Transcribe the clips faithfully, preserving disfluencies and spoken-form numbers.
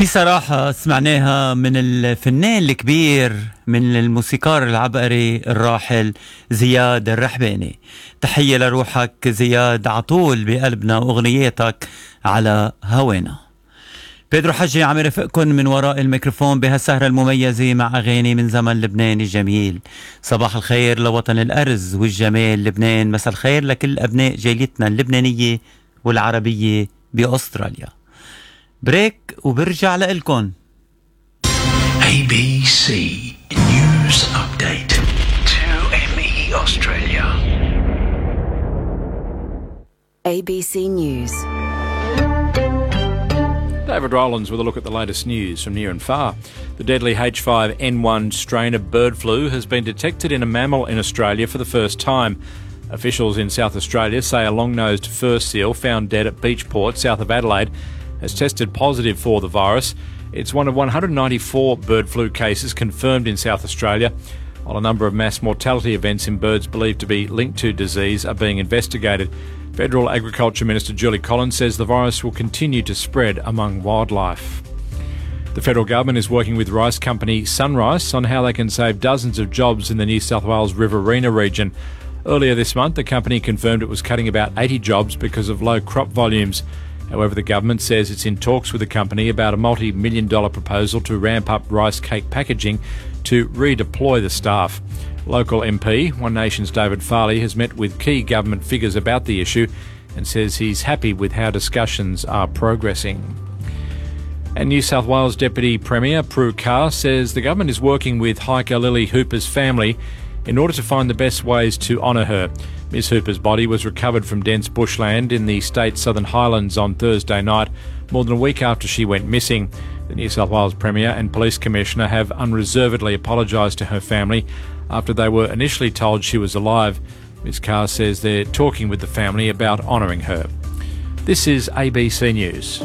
بصراحة سمعناها من الفنان الكبير، من الموسيقار العبقري الراحل زياد الرحباني. تحية لروحك زياد، عطول بقلبنا أغنياتك على هوانا. بيدرو حجي عم يرافقكم من وراء الميكروفون بهالسهرة المميزة مع أغاني من زمن لبنان الجميل. صباح الخير لوطن الأرز والجمال لبنان، مساء الخير لكل أبناء جاليتنا اللبنانية والعربية بأستراليا. بريك وبرجع لإلكن. A B C News Update. two M E Australia. A B C News. David Rowlands with a look at the latest news from near and far. The deadly H five N one strain of bird flu has been detected in a mammal in Australia for the first time. Officials in South Australia say a long-nosed fur seal found dead at Beachport, south of Adelaide, has tested positive for the virus. It's one of one hundred ninety-four bird flu cases confirmed in South Australia, while a number of mass mortality events in birds believed to be linked to disease are being investigated. Federal Agriculture Minister Julie Collins says the virus will continue to spread among wildlife. The federal government is working with rice company Sunrice on how they can save dozens of jobs in the New South Wales Riverina region. Earlier this month, the company confirmed it was cutting about eighty jobs because of low crop volumes. However, the government says it's in talks with the company about a multi-million dollar proposal to ramp up rice cake packaging to redeploy the staff. Local M P, One Nation's David Farley, has met with key government figures about the issue and says he's happy with how discussions are progressing. And New South Wales Deputy Premier Prue Carr says the government is working with hiker Lily Hooper's family in order to find the best ways to honour her. Miss Hooper's body was recovered from dense bushland in the state's Southern Highlands on Thursday night, more than a week after she went missing. The New South Wales Premier and Police Commissioner have unreservedly apologised to her family after they were initially told she was alive. Miss Carr says they're talking with the family about honouring her. This is A B C News.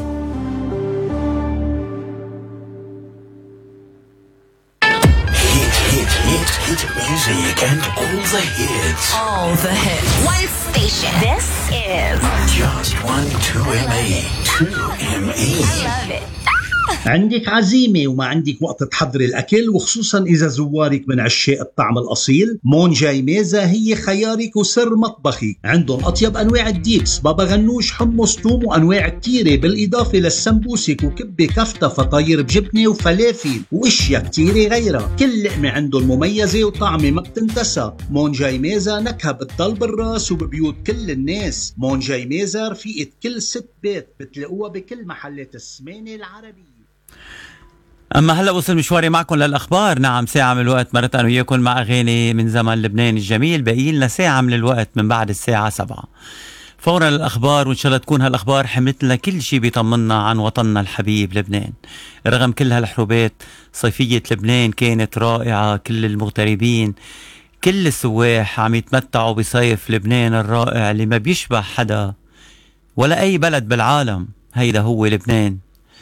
Hit music and all the hits. All the hits. One station. This is Just one two M E. two M E. I love it. عندك عزيمة وما عندك وقت تحضري الأكل، وخصوصا إذا زوارك من عشاق الطعم الأصيل، مونجاي ميزة هي خيارك وسر مطبخي. عندهم أطيب أنواع الديبس، بابا غنوش، حمص، توم، وأنواع كتيرة، بالإضافة للسمبوسك وكبة كفتة فطاير بجبنة وفلافل وإشياء كتيرة غيرها. كل لقمة عندهم مميزة وطعمة ما بتنتسى. مونجاي ميزة نكهة بتضل بالراس وببيوت كل الناس. مونجاي ميزة رفيقة كل ست بيت، بتلاقوها بكل محلات السمانة العربية. أما هلأ وصل مشواري معكم للأخبار. نعم، ساعة من الوقت مرت أنا وياكم مع أغاني من زمن لبنان الجميل. باقي لنا ساعة من الوقت من بعد الساعة سبعة فورا للأخبار، وإن شاء الله تكون هالأخبار حملت لنا كل شيء بيطمنا عن وطننا الحبيب لبنان. رغم كل هالحروبات، صيفية لبنان كانت رائعة. كل المغتربين، كل السواح عم يتمتعوا بصيف لبنان الرائع اللي ما بيشبه حدا ولا أي بلد بالعالم. هيدا هو لبنان.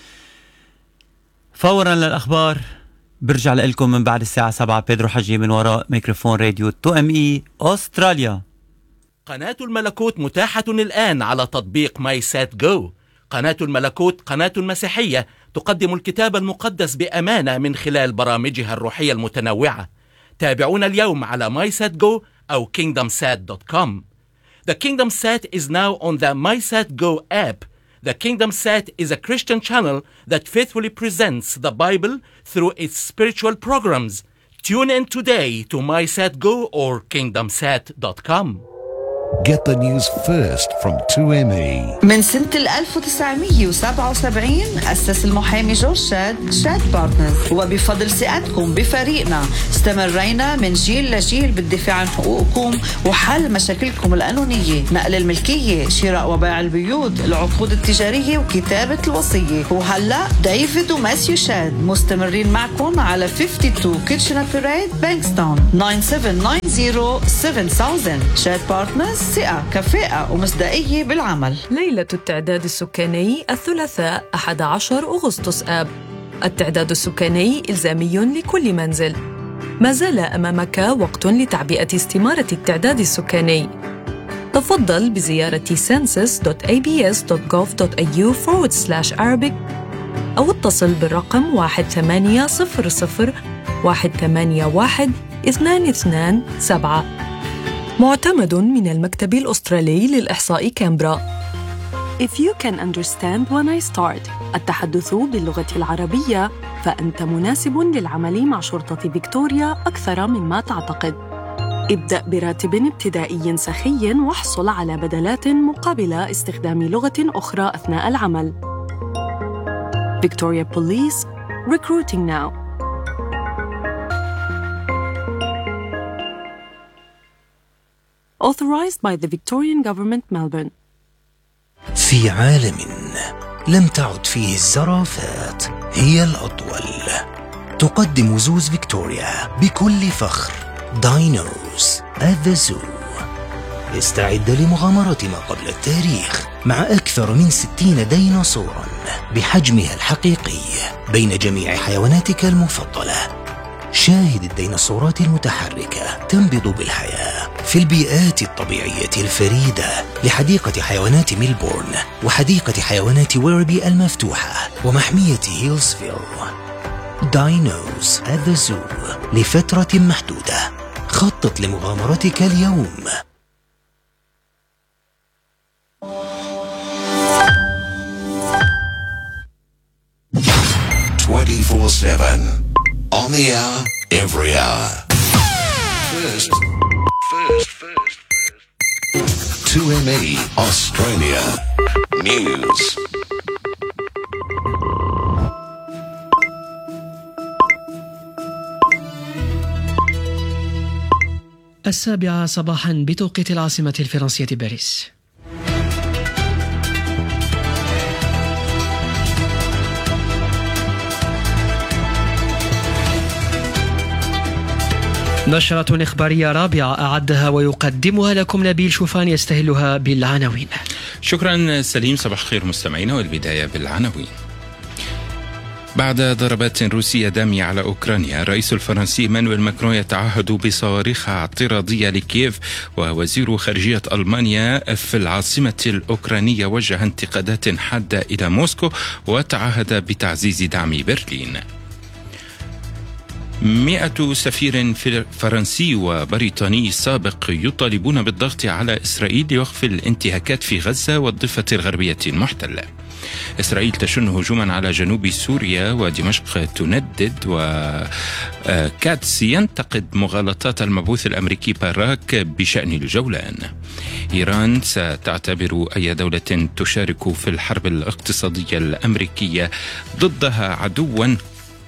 فورا للأخبار برجع لكم من بعد الساعة سبعة. بيدرو حجي من وراء ميكروفون راديو تو ام اي أستراليا. قناة الملكوت متاحة الآن على تطبيق ماي سات جو. قناة الملكوت قناة مسيحية تقدم الكتاب المقدس بأمانة من خلال برامجها الروحية المتنوعة. تابعونا اليوم على ماي سات جو أو كينغدم سات دوت كوم. The Kingdom Sat is now on the MySatGo app. The Kingdom Sat is a Christian channel that faithfully presents the Bible through its spiritual programs. Tune in today to MySatGo or kingdom sat dot com. Get the news first from two M E. من سنة ألف وتسعمية وسبعة وسبعين أسس المحامي جورج شاد شاد بارتنرز، وبفضل ثقتكم بفريقنا استمرينا من جيل لجيل بالدفاع عن حقوقكم وحل مشاكلكم القانونية، نقل الملكية، شراء وبيع البيوت، العقود التجارية وكتابة الوصية. وهلأ ديفيد وماسيو شاد مستمرين معكم على اثنين وخمسين كيتشنر بيريد بانكستون تسعة سبعة تسعة صفر سبعة ألف. شاد بارتنرز، ثقة، كفاءة ومصداقية بالعمل. ليلة التعداد السكاني الثلاثاء أحد عشر أغسطس آب. التعداد السكاني إلزامي لكل منزل. ما زال أمامك وقت لتعبئة استمارة التعداد السكاني. تفضل بزيارة census dot a b s dot gov dot a u forward slash Arabic أو اتصل بالرقم واحد ثمانية صفر صفر واحد ثمانية واحد اثنان اثنان سبعة. معتمد من المكتب الأسترالي للإحصاء كامبرا. If you can understand when I start التحدث باللغة العربية فأنت مناسب للعمل مع شرطة فيكتوريا أكثر مما تعتقد. ابدأ براتب ابتدائي سخي واحصل على بدلات مقابل استخدام لغة أخرى أثناء العمل. Victoria Police, recruiting now. Authorized by the Victorian Government, Melbourne. في عالم لم تعد فيه الزرافات هي الأطول، تقدم زوز فيكتوريا بكل فخر داينوز at the zoo. استعد لمغامرة ما قبل التاريخ مع أكثر من ستين ديناصوراً بحجمها الحقيقي بين جميع حيواناتك المفضلة. شاهد الديناصورات المتحركة تنبض بالحياة في البيئات الطبيعية الفريدة لحديقة حيوانات ميلبورن وحديقة حيوانات ويربي المفتوحة ومحمية هيلزفيل. داينوز at the zoo لفترة محدودة. خطط لمغامرتك اليوم. twenty-four seven on the hour, every hour. First, first, first, first. two M E Australia News. السابعة صباحا بتوقيت العاصمة الفرنسية باريس. نشرة إخبارية رابعة أعدها ويقدمها لكم نبيل شوفان يستهلها بالعناوين. شكرا سليم. صباح الخير مستمعينا، والبداية بالعناوين. بعد ضربات روسية دامية على أوكرانيا، الرئيس الفرنسي إيمانويل ماكرون يتعهد بصواريخ اعتراضية لكييف، ووزير خارجية ألمانيا في العاصمة الأوكرانية وجه انتقادات حادة إلى موسكو وتعهد بتعزيز دعم برلين. مئة سفير فرنسي وبريطاني سابق يطالبون بالضغط على إسرائيل لوقف الانتهاكات في غزة والضفة الغربية المحتلة. إسرائيل تشن هجوما على جنوب سوريا، ودمشق تندد، وكاتس ينتقد مغالطات المبعوث الأمريكي باراك بشأن الجولان. إيران ستعتبر أي دولة تشارك في الحرب الاقتصادية الأمريكية ضدها عدوا.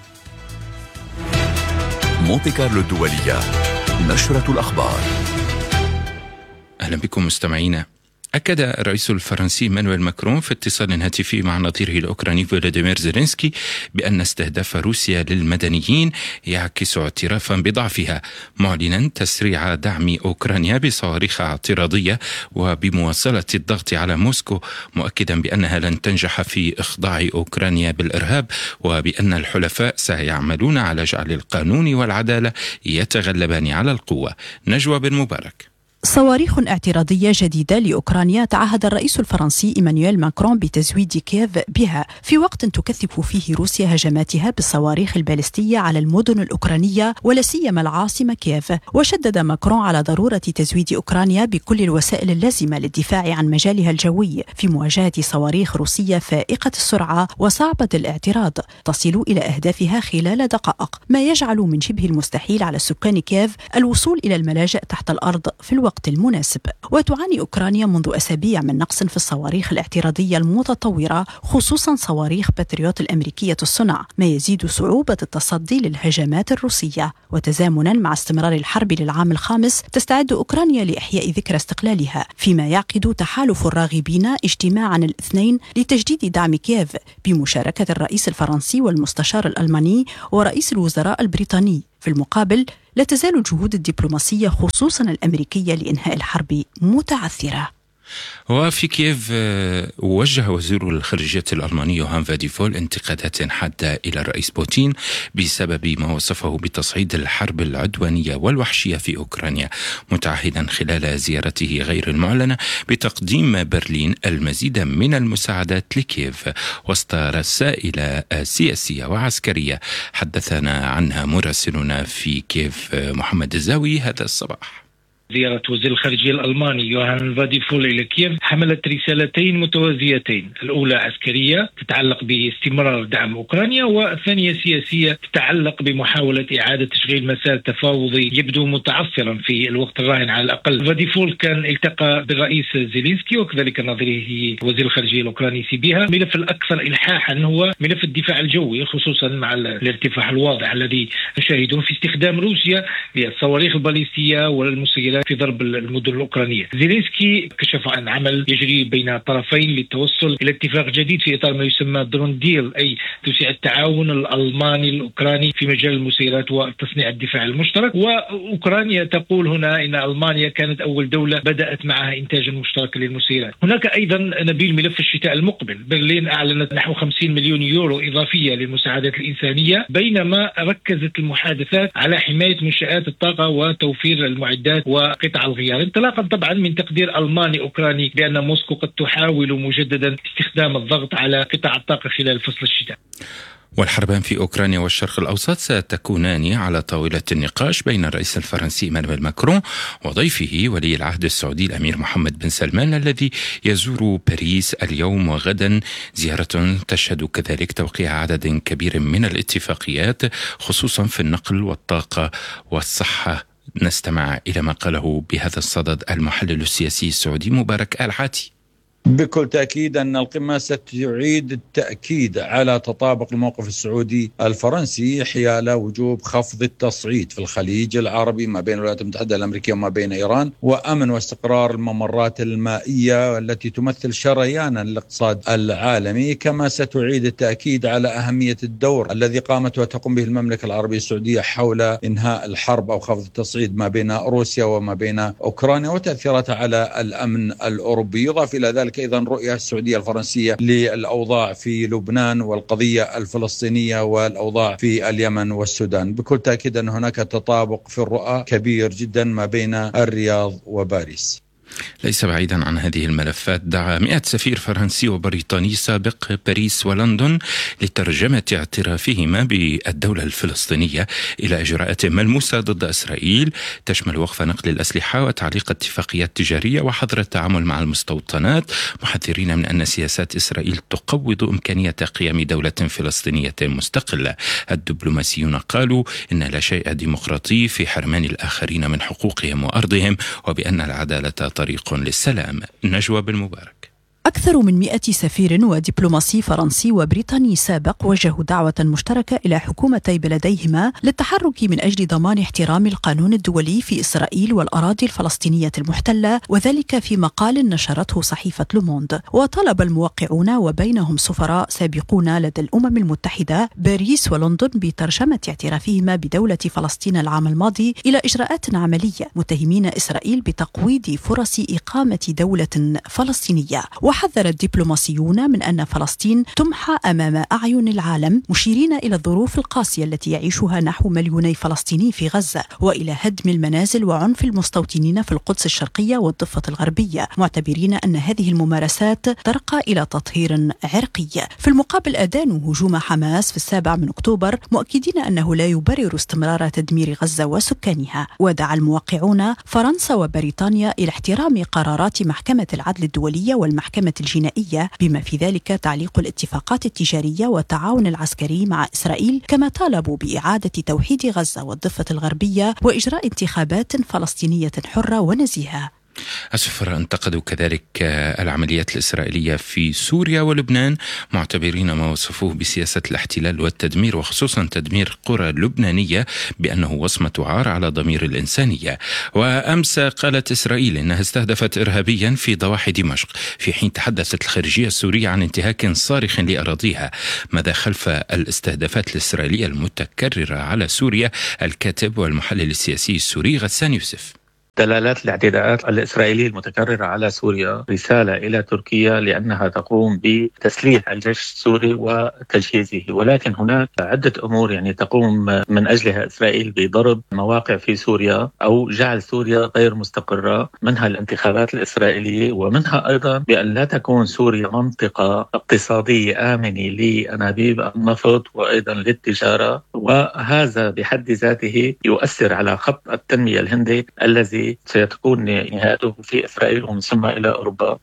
مونتي كارلو الدولية، نشرة الأخبار. أهلا بكم مستمعينا. أكد الرئيس الفرنسي إيمانويل ماكرون في اتصال هاتفي مع نظيره الأوكراني فولوديمير زيلينسكي بأن استهداف روسيا للمدنيين يعكس اعترافا بضعفها، معلنا تسريع دعم أوكرانيا بصواريخ اعتراضية وبمواصلة الضغط على موسكو، مؤكدا بأنها لن تنجح في إخضاع أوكرانيا بالإرهاب، وبأن الحلفاء سيعملون على جعل القانون والعدالة يتغلبان على القوة. نجوى بن مبارك. صواريخ اعتراضية جديدة لأوكرانيا تعهد الرئيس الفرنسي إيمانويل ماكرون بتزويد كييف بها في وقت تكثف فيه روسيا هجماتها بالصواريخ البالستية على المدن الأوكرانية ولا سيما العاصمة كييف. وشدد ماكرون على ضرورة تزويد أوكرانيا بكل الوسائل اللازمة للدفاع عن مجالها الجوي في مواجهة صواريخ روسية فائقة السرعة وصعبة الاعتراض تصل إلى أهدافها خلال دقائق، ما يجعل من شبه المستحيل على سكان كييف الوصول إلى الملاجئ تحت الأرض في الوقت المناسب. وتعاني أوكرانيا منذ أسابيع من نقص في الصواريخ الاعتراضية المتطورة، خصوصا صواريخ باتريوت الأمريكية الصنع، ما يزيد صعوبة التصدي للهجمات الروسية. وتزامنا مع استمرار الحرب للعام الخامس، تستعد أوكرانيا لإحياء ذكرى استقلالها، فيما يعقد تحالف الراغبين اجتماعا الاثنين لتجديد دعم كييف بمشاركة الرئيس الفرنسي والمستشار الألماني ورئيس الوزراء البريطاني. في المقابل، لا تزال الجهود الدبلوماسية خصوصا الأمريكية لإنهاء الحرب متعثرة. وفي كييف وجه وزير الخارجية الألماني يوهان فاديفول انتقادات حادة إلى الرئيس بوتين بسبب ما وصفه بتصعيد الحرب العدوانية والوحشية في أوكرانيا، متعهدا خلال زيارته غير المعلنة بتقديم برلين المزيد من المساعدات لكييف وسط رسائل سياسية وعسكرية حدثنا عنها مراسلنا في كييف محمد الزاوي هذا الصباح. زيارة وزير الخارجية الألماني يوهان فاديفول إلى كييف حملت رسالتين متوازيتين، الأولى عسكرية تتعلق باستمرار دعم أوكرانيا، والثانية سياسية تتعلق بمحاولة إعادة تشغيل مسار تفاوضي يبدو متعثرا في الوقت الراهن على الأقل. فاديفول كان التقى بالرئيس زيلينسكي وكذلك نظيره وزير الخارجية الأوكراني سيبيها. الملف الأكثر إلحاحا هو ملف الدفاع الجوي، خصوصا مع الارتفاع الواضح الذي نشاهده في استخدام روسيا للصواريخ الباليستية والمسيرات في ضرب المدن الأوكرانية. زيلينسكي كشف عن عمل يجري بين الطرفين للتوصل إلى اتفاق جديد في إطار ما يسمى درون ديل، أي توسيع التعاون الألماني الأوكراني في مجال المسيرات وتصنيع الدفاع المشترك. وأوكرانيا تقول هنا إن ألمانيا كانت أول دولة بدأت معها إنتاجا مشتركا للمسيرات. هناك أيضا نبيل ملف الشتاء المقبل، برلين أعلنت نحو خمسين مليون يورو إضافية للمساعدات الإنسانية، بينما ركزت المحادثات على حماية منشآت الطاقة وتوفير المعدات و قطع الغيار، انطلاقا طبعا من تقدير ألماني أوكراني بأن موسكو قد تحاول مجددا استخدام الضغط على قطع الطاقة خلال فصل الشتاء. والحربان في أوكرانيا والشرق الأوسط ستكونان على طاولة النقاش بين الرئيس الفرنسي إيمانويل ماكرون وضيفه ولي العهد السعودي الأمير محمد بن سلمان الذي يزور باريس اليوم وغدا، زيارة تشهد كذلك توقيع عدد كبير من الاتفاقيات خصوصا في النقل والطاقة والصحة. نستمع إلى ما قاله بهذا الصدد المحلل السياسي السعودي مبارك الحاتي. بكل تأكيد أن القمة ستعيد التأكيد على تطابق الموقف السعودي الفرنسي حيال وجوب خفض التصعيد في الخليج العربي ما بين الولايات المتحدة الأمريكية وما بين إيران، وأمن واستقرار الممرات المائية التي تمثل شريانا الاقتصاد العالمي، كما ستعيد التأكيد على أهمية الدور الذي قامت وتقوم به المملكة العربية السعودية حول إنهاء الحرب أو خفض التصعيد ما بين روسيا وما بين أوكرانيا وتأثيراتها على الأمن الأوروبي. يضاف إلى ذلك أيضا رؤية السعودية الفرنسية للأوضاع في لبنان والقضية الفلسطينية والأوضاع في اليمن والسودان. بكل تأكيد أن هناك تطابق في الرؤى كبير جدا ما بين الرياض وباريس. ليس بعيدا عن هذه الملفات، دعا مئة سفير فرنسي وبريطاني سابق باريس ولندن لترجمة اعترافهما بالدولة الفلسطينية إلى إجراءات ملموسة ضد إسرائيل تشمل وقف نقل الأسلحة وتعليق اتفاقيات تجارية وحظر التعامل مع المستوطنات، محذرين من أن سياسات إسرائيل تقوض إمكانية قيام دولة فلسطينية مستقلة. الدبلوماسيون قالوا إن لا شيء ديمقراطي في حرمان الآخرين من حقوقهم وأرضهم، وبأن العدالة طريق للسلام. نجوى بالمبارك. أكثر من مئة سفير ودبلوماسي فرنسي وبريطاني سابق وجهوا دعوة مشتركة إلى حكومتي بلديهما للتحرك من أجل ضمان احترام القانون الدولي في إسرائيل والأراضي الفلسطينية المحتلة، وذلك في مقال نشرته صحيفة لوموند. وطلب الموقعون وبينهم سفراء سابقون لدى الأمم المتحدة باريس ولندن بترجمة اعترافهما بدولة فلسطين العام الماضي إلى إجراءات عملية، متهمين إسرائيل بتقويض فرص إقامة دولة فلسطينية. وحذر الدبلوماسيون من أن فلسطين تمحى أمام أعين العالم، مشيرين إلى الظروف القاسية التي يعيشها نحو مليوني فلسطيني في غزة، وإلى هدم المنازل وعنف المستوطنين في القدس الشرقية والضفة الغربية، معتبرين أن هذه الممارسات ترقى إلى تطهير عرقي. في المقابل أدانوا هجوم حماس في السابع من أكتوبر، مؤكدين أنه لا يبرر استمرار تدمير غزة وسكانها. ودعا الموقعون فرنسا وبريطانيا إلى احترام قرارات محكمة العدل الدولية والمحكمة الجنائية، بما في ذلك تعليق الاتفاقات التجارية والتعاون العسكري مع إسرائيل، كما طالبوا بإعادة توحيد غزة والضفة الغربية وإجراء انتخابات فلسطينية حرة ونزيهة. السفراء انتقدوا كذلك العمليات الإسرائيلية في سوريا ولبنان، معتبرين ما وصفوه بسياسة الاحتلال والتدمير وخصوصا تدمير قرى لبنانية بأنه وصمة عار على ضمير الإنسانية. وأمس قالت إسرائيل إنها استهدفت إرهابيا في ضواحي دمشق، في حين تحدثت الخارجية السورية عن انتهاك صارخ لأراضيها. ماذا خلف الاستهدافات الإسرائيلية المتكررة على سوريا؟ الكاتب والمحلل السياسي السوري غسان يوسف. دلالات الاعتداءات الإسرائيلية المتكررة على سوريا رسالة إلى تركيا لأنها تقوم بتسليح الجيش السوري وتجهيزه، ولكن هناك عدة أمور يعني تقوم من أجلها إسرائيل بضرب مواقع في سوريا أو جعل سوريا غير مستقرة، منها الانتخابات الإسرائيلية، ومنها أيضا بأن لا تكون سوريا منطقة اقتصادية آمنة لأنابيب النفط وأيضا للتجارة، وهذا بحد ذاته يؤثر على خط التنمية الهندي الذي سيكون نهايته في إسرائيل ومن ثم إلى أوروبا.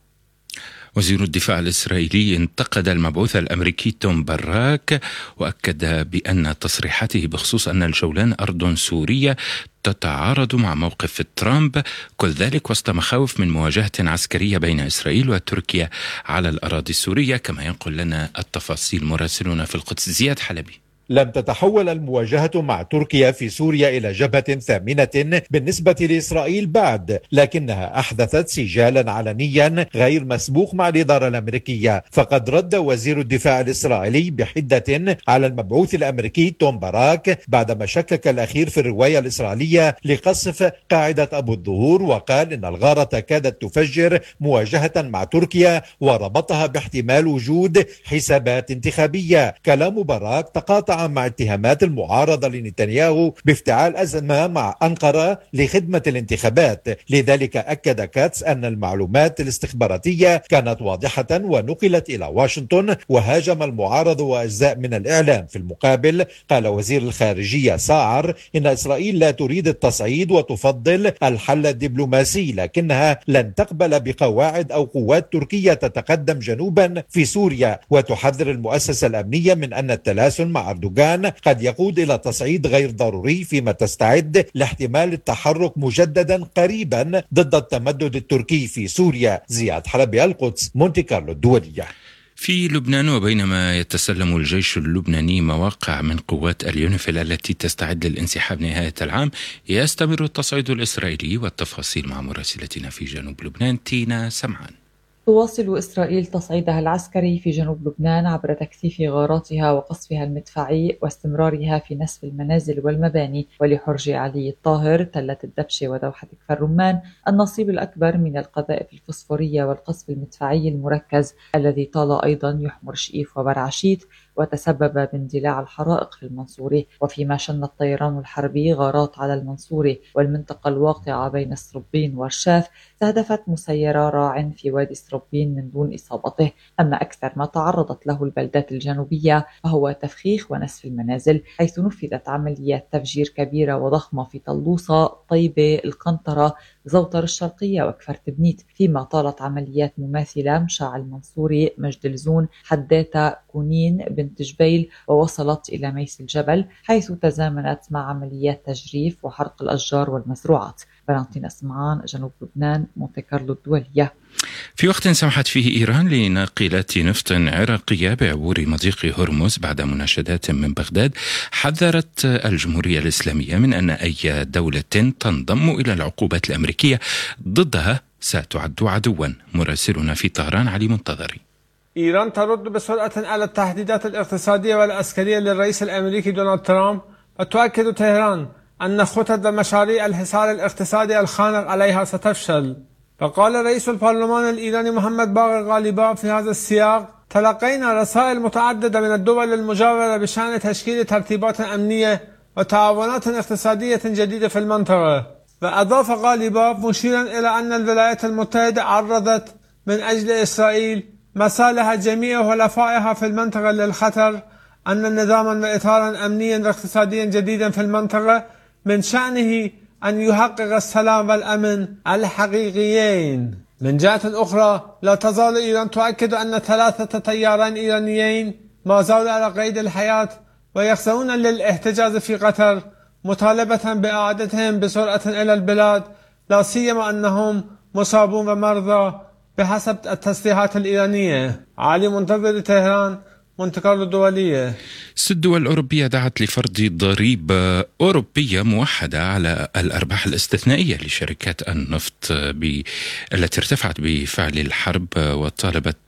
وزير الدفاع الإسرائيلي انتقد المبعوث الأمريكي توم باراك وأكد بأن تصريحاته بخصوص أن الجولان أرض سورية تتعارض مع موقف ترامب، كل ذلك وسط مخاوف من مواجهة عسكرية بين إسرائيل وتركيا على الأراضي السورية، كما ينقل لنا التفاصيل مراسلنا في القدس زياد حلبي. لم تتحول المواجهة مع تركيا في سوريا إلى جبهة ثامنة بالنسبة لإسرائيل بعد، لكنها أحدثت سجالا علنيا غير مسبوق مع الإدارة الأمريكية. فقد رد وزير الدفاع الإسرائيلي بحدة على المبعوث الأمريكي توم باراك بعدما شكك الأخير في الرواية الإسرائيلية لقصف قاعدة أبو الظهور، وقال إن الغارة كادت تفجر مواجهة مع تركيا وربطها باحتمال وجود حسابات انتخابية. كلام باراك تقاطع مع اتهامات المعارضة لنتنياهو بافتعال أزمة مع أنقرة لخدمة الانتخابات. لذلك أكد كاتس أن المعلومات الاستخباراتية كانت واضحة ونقلت إلى واشنطن، وهاجم المعارضة وأجزاء من الإعلام. في المقابل قال وزير الخارجية ساعر إن إسرائيل لا تريد التصعيد وتفضل الحل الدبلوماسي، لكنها لن تقبل بقواعد أو قوات تركية تتقدم جنوبا في سوريا، وتحذر المؤسسة الأمنية من أن التلاسن مع أردوغان قد يقود إلى تصعيد غير ضروري، فيما تستعد لاحتمال التحرك مجددا قريبا ضد التمدد التركي في سوريا. زياد حلبي، القدس، مونتي كارلو الدولية. في لبنان، وبينما يتسلم الجيش اللبناني مواقع من قوات اليونيفيل التي تستعد للانسحاب نهاية العام، يستمر التصعيد الإسرائيلي. والتفاصيل مع مراسلتنا في جنوب لبنان تينا سمعان. تواصل إسرائيل تصعيدها العسكري في جنوب لبنان عبر تكثيف غاراتها وقصفها المدفعي واستمرارها في نسف المنازل والمباني. ولحرج علي الطاهر، تلة الدبشة ودوحة كفر رمان النصيب الأكبر من القذائف الفسفورية والقصف المدفعي المركز الذي طال أيضا يحمر شئيف وبرعشيت وتسبب باندلاع الحرائق في المنصوري. وفيما شن الطيران الحربي غارات على المنصوري والمنطقة الواقعة بين سربين ورشاف، استهدفت مسيرة راع في وادي سربين من دون إصابته. أما أكثر ما تعرضت له البلدات الجنوبية فهو تفخيخ ونسف المنازل، حيث نفذت عمليات تفجير كبيرة وضخمة في طلوصة، طيبة، القنطرة، زوطر الشرقية وكفر تبنيت. فيما طالت عمليات مماثلة مشاع المنصوري، مجد الزون، حداتا، كونين، بنت جبيل، ووصلت إلى ميس الجبل، حيث تزامنت مع عمليات تجريف وحرق الأشجار والمزروعات. فالنتينا سمعان، جنوب لبنان، مونتي كارلو الدولية. في وقت سمحت فيه إيران لناقلات نفط عراقية بعبور مضيق هرمز بعد مناشدات من بغداد، حذرت الجمهورية الإسلامية من أن أي دولة تنضم إلى العقوبات الأمريكية ضدها ستعد عدوا. مراسلنا في طهران علي منتظري. إيران ترد بسرعة على التهديدات الاقتصادية والعسكرية للرئيس الأمريكي دونالد ترامب، وتؤكد طهران أن خطط ومشاريع الحصار الاقتصادي الخانق عليها ستفشل. فقال رئيس البرلمان الإيراني محمد باقر غالباف في هذا السياق: تلقينا رسائل متعددة من الدول المجاورة بشأن تشكيل ترتيبات أمنية وتعاونات اقتصادية جديدة في المنطقة. وأضاف غالباف مشيرا إلى أن الولايات المتحدة عرضت من أجل إسرائيل مصالح جميع حلفائها في المنطقة للخطر أن نظاما وإطارا أمنيا واقتصاديا جديدا في المنطقة من شأنه أن يحقق السلام والأمن الحقيقيين. من جهة أخرى، لا تزال إيران تؤكد أن ثلاثة طيارين إيرانيين ما زالوا على قيد الحياة ويخضعون للاحتجاز في قطر، مطالبة بإعادتهم بسرعة إلى البلاد، لا سيما أنهم مصابون ومرضى بحسب التصريحات الإيرانية. علي منتظر، طهران، مونتي كارلو الدولية. ست دول أوروبية دعت لفرض ضريبة أوروبية موحدة على الأرباح الاستثنائية لشركات النفط ب... التي ارتفعت بفعل الحرب، وطالبت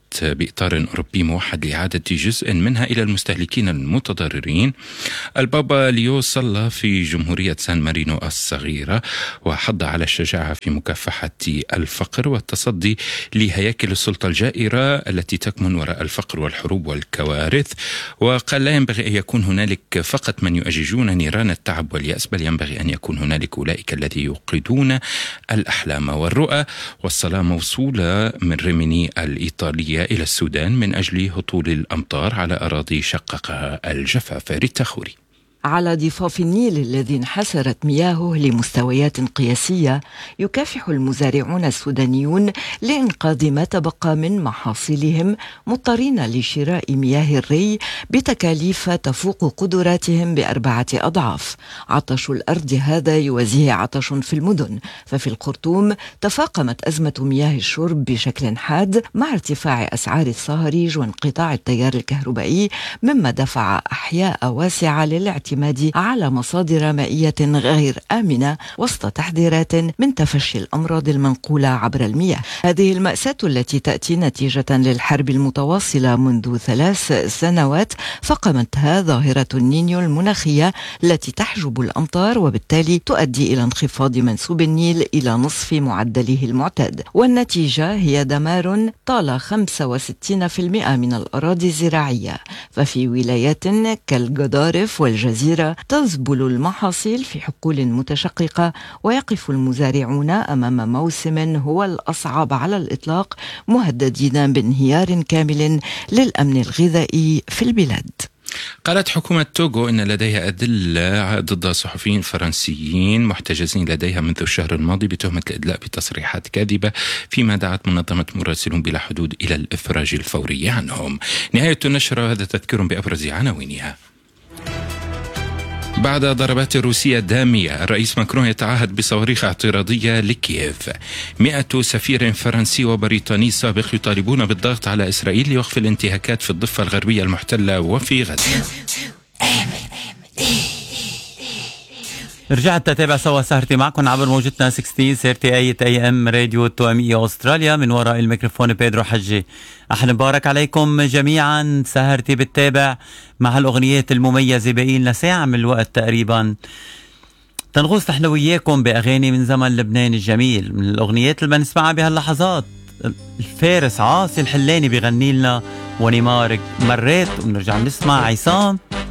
بإطار أوروبي موحد لإعادة جزء منها إلى المستهلكين المتضررين. البابا ليو صلى في جمهورية سان مارينو الصغيرة وحض على الشجاعة في مكافحة الفقر والتصدي لهياكل السلطة الجائرة التي تكمن وراء الفقر والحروب والكوارث، وقال لا ينبغي أن يكون هنالك فقط من يؤججون نيران التعب واليأس، بل ينبغي أن يكون هنالك أولئك الذي يوقدون الأحلام والرؤى. والصلاة موصولة من ريميني الإيطالية إلى السودان من أجل هطول الأمطار على أراضي شققها الجفاف. ريتا خوري. على ضفاف النيل الذي انحسرت مياهه لمستويات قياسية، يكافح المزارعون السودانيون لإنقاذ ما تبقى من محاصيلهم، مضطرين لشراء مياه الري بتكاليف تفوق قدراتهم بأربعة أضعاف. عطش الأرض هذا يوازيه عطش في المدن، ففي الخرطوم تفاقمت أزمة مياه الشرب بشكل حاد مع ارتفاع أسعار الصهاريج وانقطاع التيار الكهربائي، مما دفع أحياء واسعة للاعتماد على مصادر مائية غير آمنة وسط تحذيرات من تفشي الأمراض المنقولة عبر المياه. هذه المأساة التي تأتي نتيجة للحرب المتواصلة منذ ثلاث سنوات فقمتها ظاهرة النينيو المناخية التي تحجب الأمطار، وبالتالي تؤدي إلى انخفاض منسوب النيل إلى نصف معدله المعتاد، والنتيجة هي دمار طال خمسة وستين بالمئة من الأراضي الزراعية. ففي ولايات كالجدارف والجزيرة تذبل المحاصيل في حقول متشققة، ويقف المزارعون أمام موسم هو الأصعب على الإطلاق، مهددين بانهيار كامل للأمن الغذائي في البلاد. قالت حكومة توغو إن لديها أدلة ضد صحفيين فرنسيين محتجزين لديها منذ الشهر الماضي بتهمة الإدلاء بتصريحات كاذبة، فيما دعت منظمة مراسلون بلا حدود إلى الإفراج الفوري عنهم. نهاية النشرة، وهذا تذكير بأبرز عناوينها. بعد ضربات روسية دامية، الرئيس ماكرون يتعهد بصواريخ اعتراضية لكييف. مئة سفير فرنسي وبريطاني سابق يطالبون بالضغط على إسرائيل لوقف الانتهاكات في الضفة الغربية المحتلة وفي غزة. رجعت تتابع سوا سهرتي معكم عبر موجتنا ستة عشر سيرتي اي اي ام راديو التوامية أستراليا. من وراء الميكروفون بيدرو حجي. أحنا مبارك عليكم جميعا. سهرتي بتتابع مع الأغنيات المميزة، باقي لنا ساعة من الوقت تقريبا تنغوص نحن وياكم بأغاني من زمن لبنان الجميل، من الأغنيات اللي بنسمعها بهاللحظات. الفارس عاصي الحلاني بيغني لنا ونمارك مرات، ونرجع نسمع عصام